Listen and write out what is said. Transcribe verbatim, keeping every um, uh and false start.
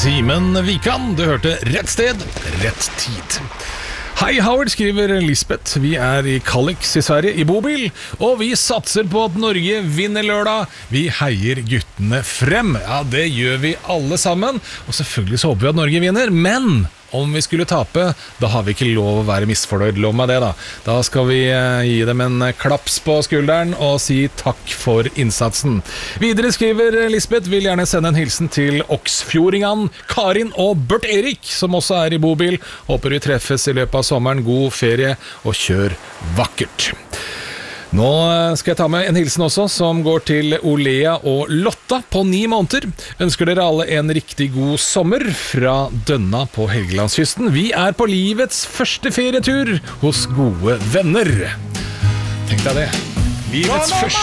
Simen Vikan, du hørte rett sted, rett tid. Hei Howard, skriver Lisbeth. Vi er i Kalix i Sverige, i bobil, og vi satser på at Norge vinner lørdag. Vi heier guttene frem. Ja, det gjør vi alle sammen. Og selvfølgelig så håper vi at Norge vinner, men om vi skulle tape, da har vi ikke lov å være misfornøyd. Lov med det da. Da skal vi gi dem en klaps på skulderen og si takk for innsatsen. Videre skriver Lisbeth, vil gjerne sende en hilsen til Oksfjordingan, Karin og Bert Erik, som også er i bobil. Håper vi treffes i løpet av sommeren. God ferie og kjør vakkert. Nå skal jeg ta med en hilsen også, som går til Olea og Lotta på ni måneder. Ønsker dere alle en riktig god sommer fra Dønna på Helgelandskysten. Vi er på livets første ferietur hos gode venner. Tenk deg det. Livets første